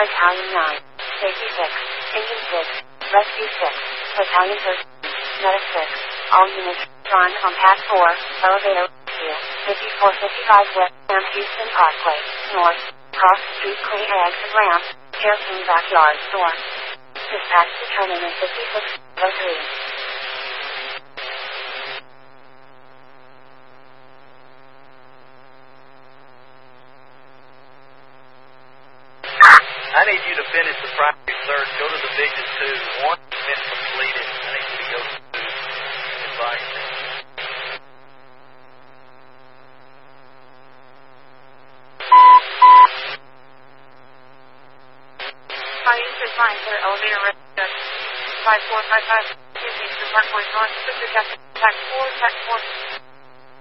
Battalion 9, Safety 6, Engine 6, Rescue 6, Battalion 13, Medic 6, all units, run on Path 4, elevator, 5455 West Sam Houston Parkway, North, cross street clear exit ramp, Harrison Backyard Store. Dispatch to terminal 5603. I need you to finish the primary search. Go to Division 2. Once it's been completed, I need you to go to advice. Fire Eastern Line, clear elevator, red, 5455, Houston Parkway, North, Sister Captain, Tax 4, Tax 4.